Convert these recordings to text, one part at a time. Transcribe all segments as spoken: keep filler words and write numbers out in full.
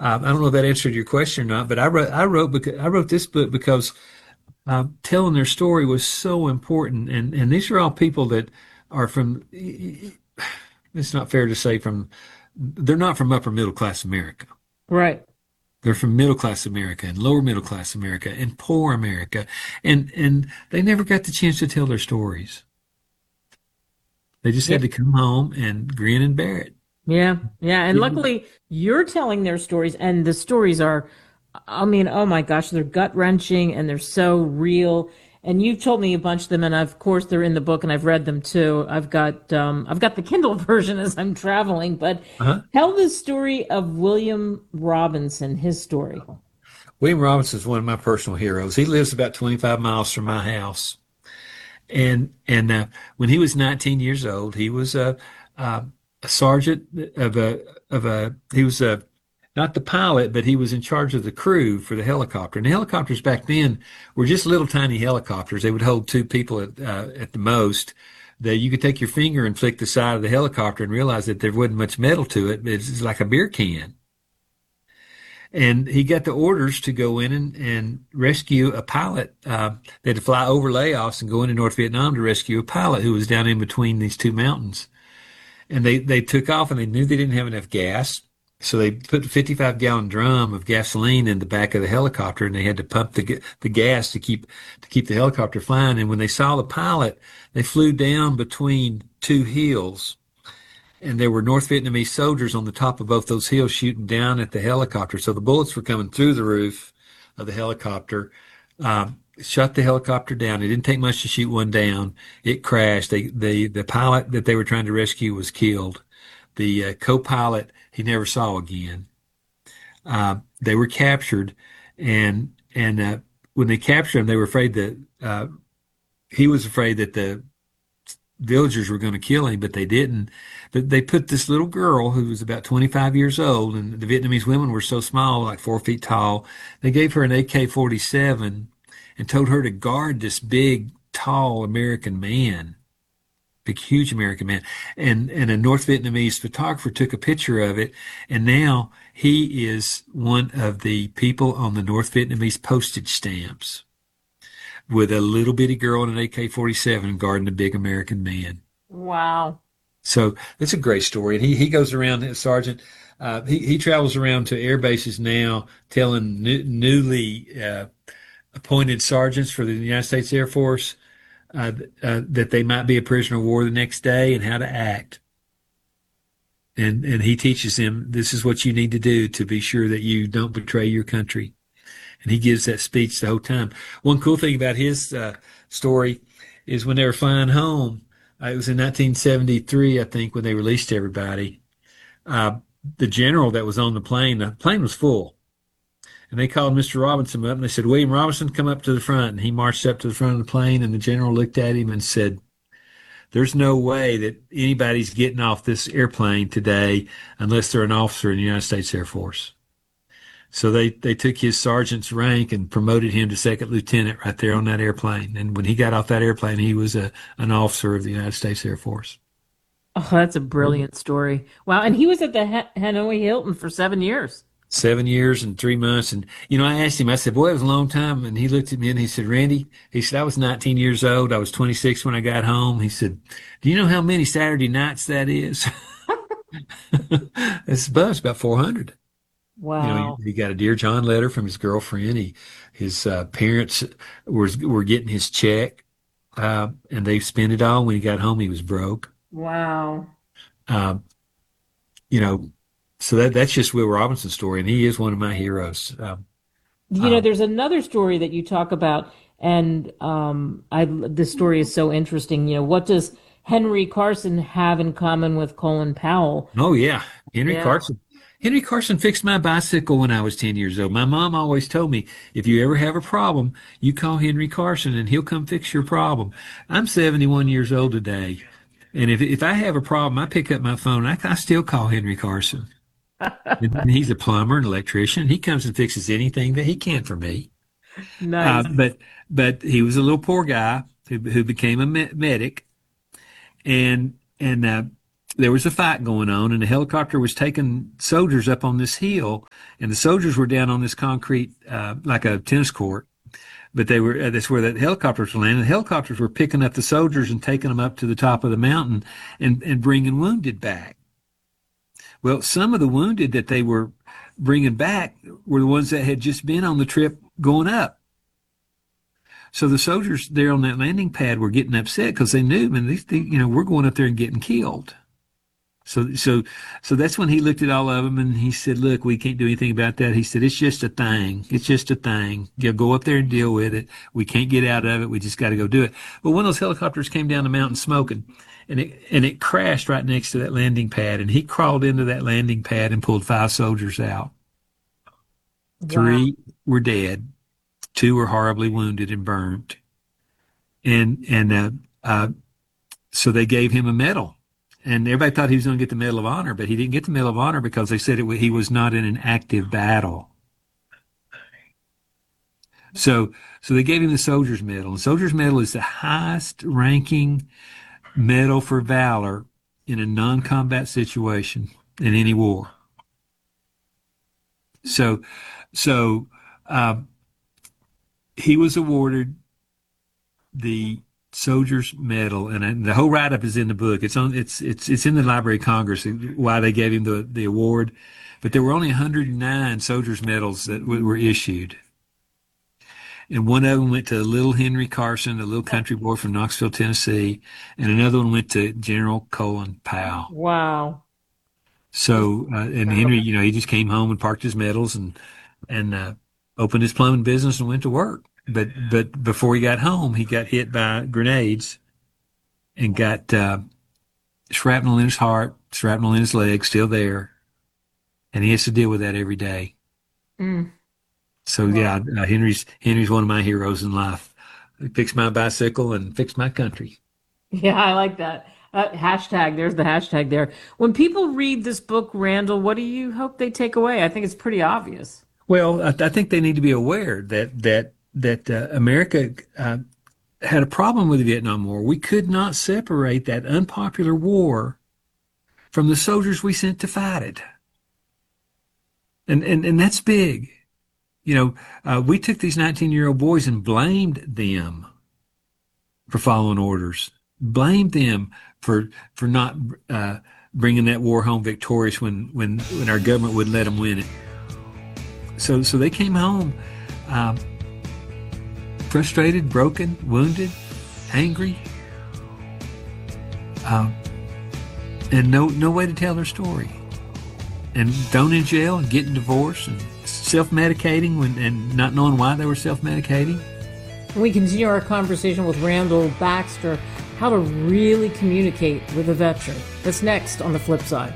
Um, I don't know if that answered your question or not, but I wrote I wrote because I wrote this book because um, telling their story was so important, and and these are all people that are from. It's not fair to say from. They're not from upper middle class America. Right. They're from middle class America and lower middle class America and poor America, and and they never got the chance to tell their stories. They just Yeah. had to come home and grin and bear it. Yeah. Yeah. And You know, luckily you're telling their stories, and the stories are, I mean, oh my gosh, they're gut wrenching and they're so real. And you've told me a bunch of them, and of course they're in the book, and I've read them too. I've got um, I've got the Kindle version as I'm traveling. But uh-huh. tell the story of William Robinson, his story. William Robinson is one of my personal heroes. He lives about twenty-five miles from my house. And and uh, when he was nineteen years old, he was a, a, a sergeant of a of a he was a not the pilot, but he was in charge of the crew for the helicopter. And the helicopters back then were just little tiny helicopters. They would hold two people at uh, at the most. That you could take your finger and flick the side of the helicopter and realize that there wasn't much metal to it. It's like a beer can. And he got the orders to go in and, and rescue a pilot. Uh, they had to fly over layoffs and go into North Vietnam to rescue a pilot who was down in between these two mountains. And they, they took off, and they knew they didn't have enough gas. So they put a fifty-five gallon drum of gasoline in the back of the helicopter, and they had to pump the, the gas to keep, to keep the helicopter flying. And when they saw the pilot, they flew down between two hills. And there were North Vietnamese soldiers on the top of both those hills shooting down at the helicopter. So the bullets were coming through the roof of the helicopter, um, shot the helicopter down. It didn't take much to shoot one down. It crashed. They, the, the pilot that they were trying to rescue was killed. The uh, co-pilot, he never saw again. Uh, they were captured, and and uh, when they captured him, they were afraid that uh, he was afraid that the villagers were going to kill him, but they didn't. But they put this little girl who was about twenty-five years old, and the Vietnamese women were so small, like four feet tall. They gave her an A K forty-seven and told her to guard this big, tall American man, big, huge American man. And, and a North Vietnamese photographer took a picture of it, and now he is one of the people on the North Vietnamese postage stamps, with a little bitty girl in an A K forty-seven guarding a big American man. Wow. So it's a great story. And he, he goes around as sergeant. Uh, he, he travels around to air bases now telling new, newly uh, appointed sergeants for the United States Air Force uh, uh, that they might be a prisoner of war the next day and how to act. And, and he teaches them, this is what you need to do to be sure that you don't betray your country. And he gives that speech the whole time. One cool thing about his uh, story is when they were flying home, uh, it was in nineteen seventy-three, I think, when they released everybody. Uh, the general that was on the plane, the plane was full. And they called Mister Robinson up, and they said, William Robinson, come up to the front. And he marched up to the front of the plane, and the general looked at him and said, there's no way that anybody's getting off this airplane today unless they're an officer in the United States Air Force. So they, they took his sergeant's rank and promoted him to second lieutenant right there on that airplane. And when he got off that airplane, he was a, an officer of the United States Air Force. Oh, that's a brilliant story. Wow. And he was at the ha- Hanoi Hilton for seven years. Seven years and three months. And, you know, I asked him, I said, boy, it was a long time. And he looked at me and he said, Randy, he said, I was nineteen years old. I was twenty-six when I got home. He said, do you know how many Saturday nights that is? It's about, about four hundred. You know, Wow. he, he got a Dear John letter from his girlfriend. He, his uh, parents was were getting his check, uh, and they spent it all. When he got home, he was broke. Wow. Uh, you know, so that that's just Will Robinson's story, and he is one of my heroes. Um, You know, um, there's another story that you talk about, and um, I this story is so interesting. You know, what does Henry Carson have in common with Colin Powell? oh yeah, Henry Yeah. Carson. Henry Carson fixed my bicycle when I was ten years old. My mom always told me, if you ever have a problem, you call Henry Carson and he'll come fix your problem. I'm seventy-one years old today. And if if I have a problem, I pick up my phone. I, I still call Henry Carson. And he's a plumber and electrician. He comes and fixes anything that he can for me. Uh, Nice. but but he was a little poor guy who who became a me- medic, and and uh, there was a fight going on, and the helicopter was taking soldiers up on this hill, and the soldiers were down on this concrete, uh, like a tennis court. But they were, uh, that's where the helicopters were landing. The helicopters were picking up the soldiers and taking them up to the top of the mountain and, and bringing wounded back. Well, some of the wounded that they were bringing back were the ones that had just been on the trip going up. So the soldiers there on that landing pad were getting upset because they knew, man, these, you know, we're going up there and getting killed. So, so, so that's when he looked at all of them and he said, look, we can't do anything about that. He said, it's just a thing. It's just a thing. You go up there and deal with it. We can't get out of it. We just got to go do it. But one of those helicopters came down the mountain smoking, and it, and it crashed right next to that landing pad. And he crawled into that landing pad and pulled five soldiers out. Wow. Three were dead. Two were horribly wounded and burned. And, and, uh, uh, so they gave him a medal. And everybody thought he was going to get the Medal of Honor, but he didn't get the Medal of Honor because they said it, he was not in an active battle. So, so they gave him the Soldier's Medal. The Soldier's Medal is the highest ranking medal for valor in a non-combat situation in any war. So, so, um, he was awarded the Soldier's Medal, and the whole write-up is in the book. It's on. It's it's it's in the Library of Congress why they gave him the the award. But there were only one hundred nine Soldier's Medals that w- were issued, and one of them went to little Henry Carson, a little country boy from Knoxville, Tennessee, and another one went to General Colin Powell. Wow. So, uh, and Henry, you know, he just came home and parked his medals and and uh, opened his plumbing business and went to work. But but before he got home, he got hit by grenades and got uh, shrapnel in his heart, shrapnel in his leg, still there, and he has to deal with that every day. Mm. So yeah, uh, Henry's Henry's one of my heroes in life. He fixed my bicycle and fixed my country. Yeah, I like that. Uh, hashtag, there's the hashtag there. When people read this book, Randall, what do you hope they take away? I think it's pretty obvious. Well, I, I think they need to be aware that that that uh, America uh, had a problem with the Vietnam War. We could not separate that unpopular war from the soldiers we sent to fight it. And and, and that's big. You know, uh, we took these nineteen-year-old boys and blamed them for following orders, blamed them for for not uh, bringing that war home victorious when, when, when our government wouldn't let them win it. So so they came home um, frustrated, broken, wounded, angry, um, and no no way to tell their story. And thrown in jail and getting divorced and self-medicating when, and not knowing why they were self-medicating. We continue our conversation with Randall Baxter, how to really communicate with a veteran. That's next on The Flip Side.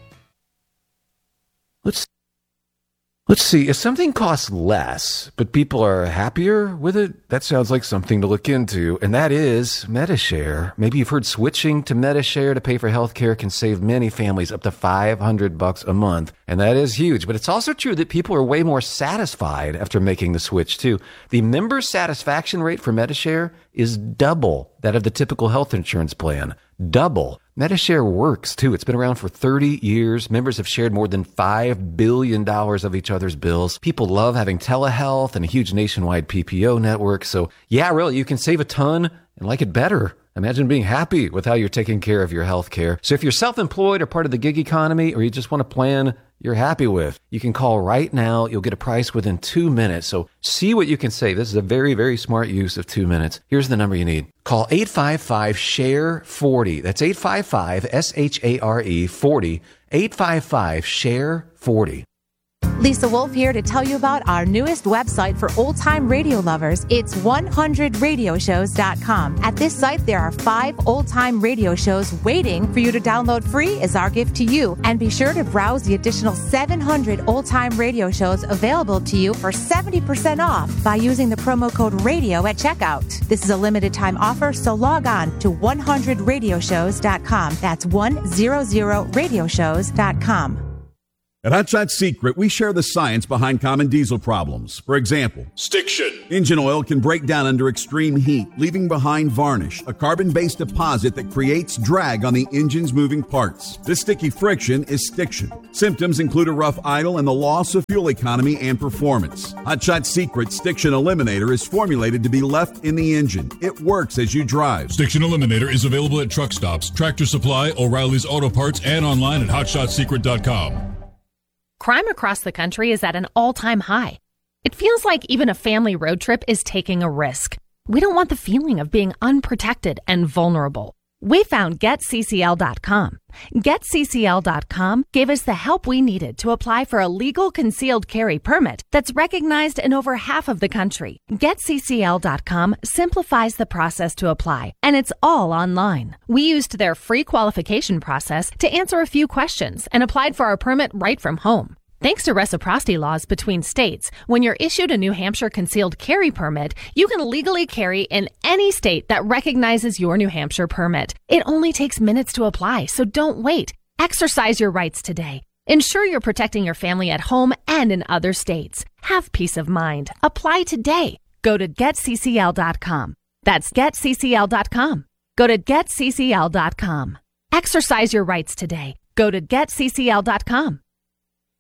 Let's Let's see, if something costs less, but people are happier with it, that sounds like something to look into, and that is Medi-Share. Maybe you've heard switching to Medi-Share to pay for healthcare can save many families up to five hundred bucks a month, and that is huge. But it's also true that people are way more satisfied after making the switch, too. The member satisfaction rate for Medi-Share is double that of the typical health insurance plan. Double. Medi-Share works, too. It's been around for thirty years. Members have shared more than five billion dollars of each other's bills. People love having telehealth and a huge nationwide P P O network. So, yeah, really, you can save a ton and like it better. Imagine being happy with how you're taking care of your health care. So if you're self-employed or part of the gig economy, or you just want a plan you're happy with, you can call right now. You'll get a price within two minutes. So see what you can save. This is a very, very smart use of two minutes. Here's the number you need. Call eight five five, S H A R E, forty. That's eight five five, S H A R E, forty. eight five five, S H A R E, forty. Lisa Wolf here to tell you about our newest website for old-time radio lovers. It's one hundred radio shows dot com. At this site, there are five old-time radio shows waiting for you to download free as our gift to you. And be sure to browse the additional seven hundred old-time radio shows available to you for seventy percent off by using the promo code RADIO at checkout. This is a limited-time offer, so log on to one hundred radio shows dot com. That's one hundred radio shows dot com. At Hot Shot Secret, we share the science behind common diesel problems. For example, stiction. Engine oil can break down under extreme heat, leaving behind varnish, a carbon-based deposit that creates drag on the engine's moving parts. This sticky friction is stiction. Symptoms include a rough idle and the loss of fuel economy and performance. Hot Shot Secret Stiction Eliminator is formulated to be left in the engine. It works as you drive. Stiction Eliminator is available at truck stops, Tractor Supply, O'Reilly's Auto Parts, and online at hot shot secret dot com. Crime across the country is at an all-time high. It feels like even a family road trip is taking a risk. We don't want the feeling of being unprotected and vulnerable. We found get C C L dot com. get C C L dot com gave us the help we needed to apply for a legal concealed carry permit that's recognized in over half of the country. get C C L dot com simplifies the process to apply, and it's all online. We used their free qualification process to answer a few questions and applied for our permit right from home. Thanks to reciprocity laws between states, when you're issued a New Hampshire concealed carry permit, you can legally carry in any state that recognizes your New Hampshire permit. It only takes minutes to apply, so don't wait. Exercise your rights today. Ensure you're protecting your family at home and in other states. Have peace of mind. Apply today. Go to get C C L dot com. That's get C C L dot com. Go to get C C L dot com. Exercise your rights today. Go to get C C L dot com.